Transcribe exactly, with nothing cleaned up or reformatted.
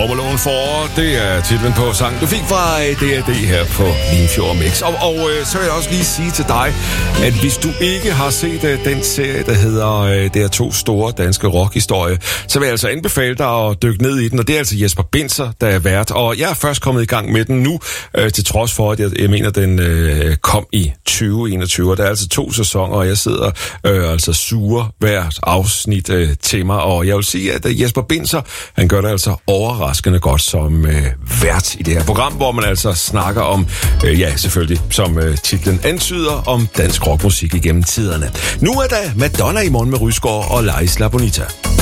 Home Alone fire, det er titlen på sangen, du fik fra D R D her på Limfjord Mix. Og, og øh, så vil jeg også lige sige til dig, at hvis du ikke har set øh, den serie, der hedder øh, D R to store danske rockhistorie, så vil jeg altså anbefale dig at dykke ned i den, og det er altså Jesper Binzer, der er vært. Og jeg er først kommet i gang med den nu, øh, til trods for, at jeg, jeg mener, den øh, kom i tyve enogtyve, og der er altså to sæsoner, og jeg sidder øh, altså sure hvert afsnit øh, til mig, og jeg vil sige, at øh, Jesper Binzer, han gør det altså overraskende godt som øh, vært i det her program, hvor man altså snakker om, øh, ja selvfølgelig, som øh, titlen antyder, om dansk rockmusik igennem tiderne. Nu er der Madonna i morgen med Rysgaard og Laisla Bonita.